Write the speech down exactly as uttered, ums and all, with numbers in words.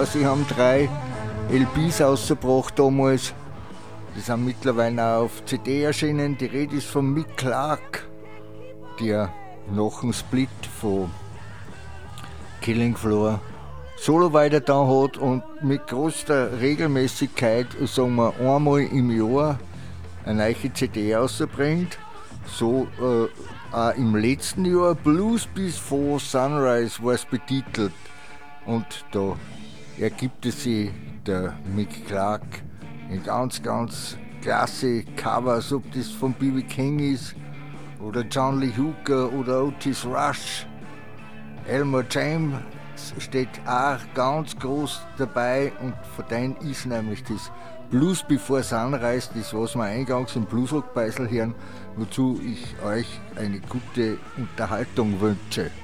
Sie haben drei L Ps rausgebracht damals. Die sind mittlerweile auch auf C D erschienen. Die Rede ist von Mick Clark, der nach dem Split von Killing Floor Solo weiter da hat und mit großer Regelmäßigkeit, sagen wir einmal im Jahr, eine neue C D rausbringt. So äh, auch im letzten Jahr Blues Before Sunrise war es betitelt. Und da ergibt es sich der Mick Clark in ganz, ganz klasse Covers, ob das von B B King ist oder John Lee Hooker oder Otis Rush. Elmer James steht auch ganz groß dabei und von denen ist nämlich das Blues Before Sunrise, das was wir eingangs im Bluesrock-Beisel hören, wozu ich euch eine gute Unterhaltung wünsche.